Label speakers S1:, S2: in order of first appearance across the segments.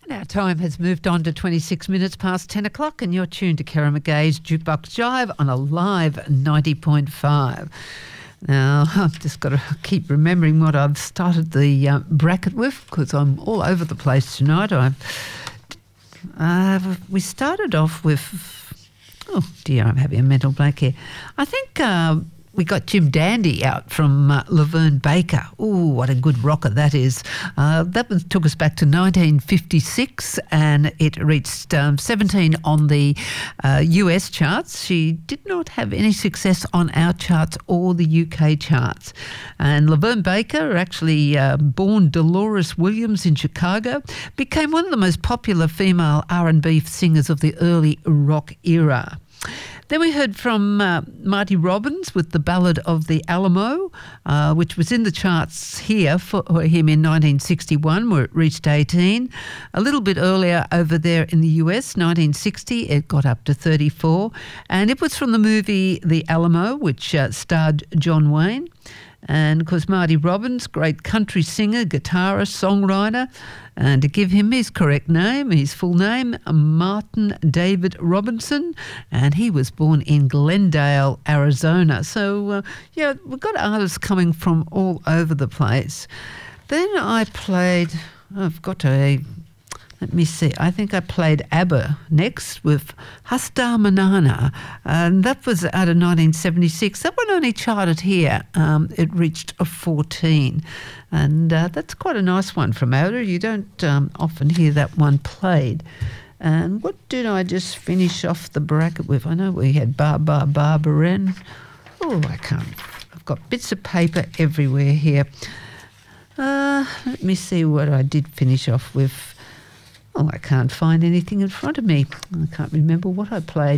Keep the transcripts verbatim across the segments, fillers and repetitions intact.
S1: Our time has moved on to twenty-six minutes past ten o'clock and you're tuned to Kerry McGay's Jukebox Jive on a live ninety point five. Now, I've just got to keep remembering what I've started the uh, bracket with because I'm all over the place tonight. I've, uh, we started off with, oh dear, I'm having a mental blank here. I think uh, we got Jim Dandy out from uh, Laverne Baker. Ooh, what a good rocker that is. Uh, that was, took us back to nineteen fifty-six and it reached um, seventeen on the uh, U S charts. She did not have any success on our charts or the U K charts. And Laverne Baker, actually uh, born Dolores Williams in Chicago, became one of the most popular female R and B singers of the early rock era. Then we heard from uh, Marty Robbins with the Ballad of the Alamo, uh, which was in the charts here for him in nineteen sixty-one, where it reached eighteen. A little bit earlier over there in the U S, nineteen sixty, it got up to thirty-four. And it was from the movie The Alamo, which uh, starred John Wayne. And, of course, Marty Robbins, great country singer, guitarist, songwriter. And to give him his correct name, his full name, Martin David Robinson. And he was born in Glendale, Arizona. So, uh, yeah, we've got artists coming from all over the place. Then I played, I've got to... Let me see, I think I played ABBA next with Hasta Manana, and that was out of nineteen seventy-six. That one only charted here. Um, it reached a fourteen, and uh, that's quite a nice one from ABBA. You don't um, often hear that one played. And what did I just finish off the bracket with? I know we had Bar Bar Barbaren. Oh, I can't. I've got bits of paper everywhere here. Uh, let me see what I did finish off with. Oh, I can't find anything in front of me. I can't remember what I played.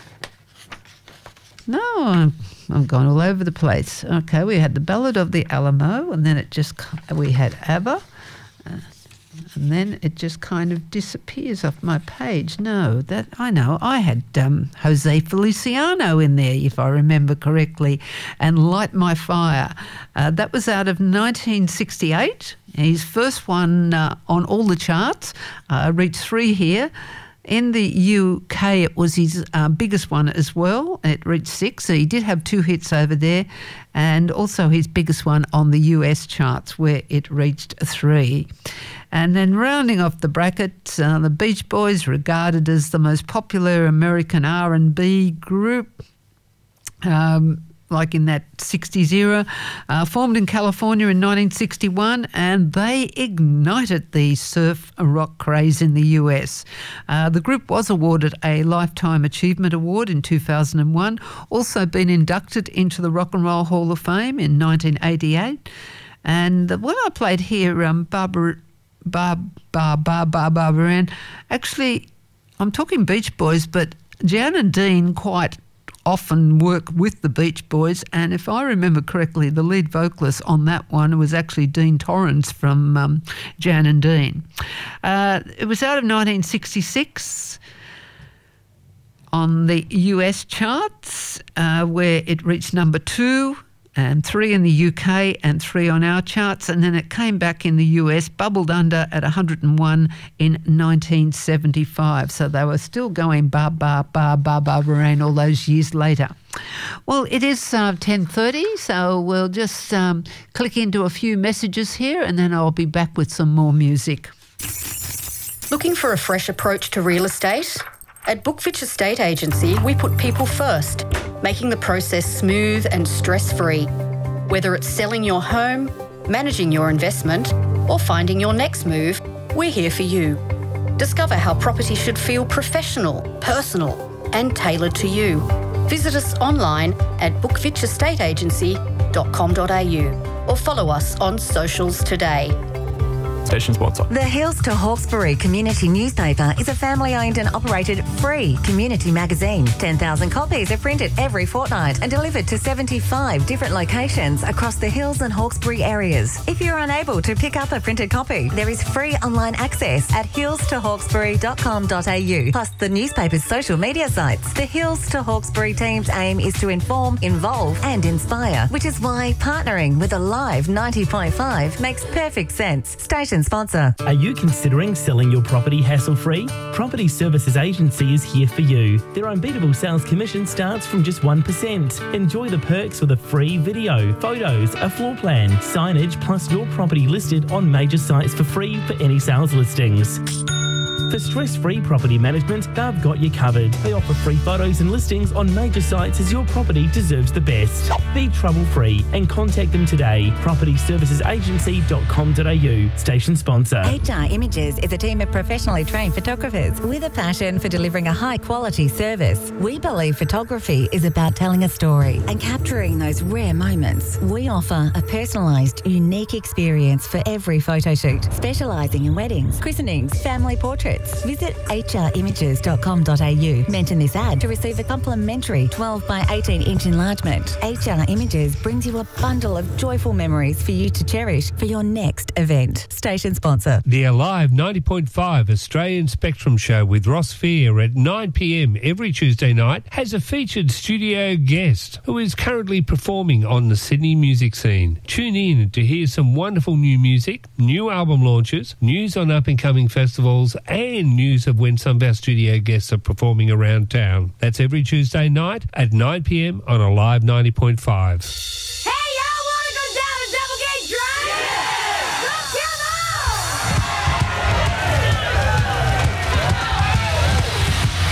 S1: No, I'm, I'm gone all over the place. Okay, we had the Ballad of the Alamo, and then it just, we had ABBA, uh, and then it just kind of disappears off my page. No, that I know. I had um, Jose Feliciano in there, if I remember correctly, and Light My Fire. Uh, that was out of nineteen sixty-eight. His first one uh, on all the charts, uh, reached three here. In the U K, it was his uh, biggest one as well. It reached six, so he did have two hits over there, and also his biggest one on the U S charts where it reached three. And then rounding off the bracket, uh, the Beach Boys, regarded as the most popular American R and B group, um, like in that sixties era, uh, formed in California in nineteen sixty-one, and they ignited the surf rock craze in the U S. Uh, the group was awarded a Lifetime Achievement Award in two thousand one, also been inducted into the Rock and Roll Hall of Fame in nineteen eighty-eight. And what I played here, um, Barbara, Bar, Bar, Bar, Bar, Barbaren, actually, I'm talking Beach Boys, but Jan and Dean quite often work with the Beach Boys, and if I remember correctly, the lead vocalist on that one was actually Dean Torrance from um, Jan and Dean. Uh, it was out of nineteen sixty-six on the U S charts, uh, where it reached number two and three in the U K and three on our charts, and then it came back in the U S, bubbled under at one hundred and one in nineteen seventy-five. So they were still going bar, bar, bar, bar, Barbaren all those years later. Well, it is uh, ten thirty, so we'll just um, click into a few messages here and then I'll be back with some more music.
S2: Looking for a fresh approach to real estate? At Bookfitch Estate Agency, we put people first, making the process smooth and stress-free. Whether it's selling your home, managing your investment, or finding your next move, we're here for you. Discover how property should feel professional, personal, and tailored to you. Visit us online at bookfitch estate agency dot com dot a u or follow us on socials today.
S3: Station sponsor.
S4: The Hills to Hawkesbury Community Newspaper is a family-owned and operated free community magazine. ten thousand copies are printed every fortnight and delivered to seventy-five different locations across the Hills and Hawkesbury areas. If you're unable to pick up a printed copy, there is free online access at hills to hawkesbury dot com dot a u, plus the newspaper's social media sites. The Hills to Hawkesbury team's aim is to inform, involve and inspire, which is why partnering with a live ninety point five makes perfect sense. Station Station sponsor.
S5: Are you considering selling your property hassle-free? Property Services Agency is here for you. Their unbeatable sales commission starts from just one percent. Enjoy the perks with a free video, photos, a floor plan, signage, plus your property listed on major sites for free for any sales listings. For stress-free property management, they've got you covered. They offer free photos and listings on major sites as your property deserves the best. Be trouble-free and contact them today. property services agency dot com dot a u. Station sponsor.
S4: H R Images is a team of professionally trained photographers with a passion for delivering a high-quality service. We believe photography is about telling a story and capturing those rare moments. We offer a personalised, unique experience for every photo shoot, specialising in weddings, christenings, family portraits. Visit h r images dot com dot a u. Mention this ad to receive a complimentary twelve by eighteen inch enlargement. H R Images brings you a bundle of joyful memories for you to cherish for your next event. Station sponsor.
S6: The Alive ninety point five Australian Spectrum Show with Ross Fear at nine p m every Tuesday night has a featured studio guest who is currently performing on the Sydney music scene. Tune in to hear some wonderful new music, new album launches, news on up-and-coming festivals and news of when some of our studio guests are performing around town. That's every Tuesday night at nine p m on Alive ninety point five.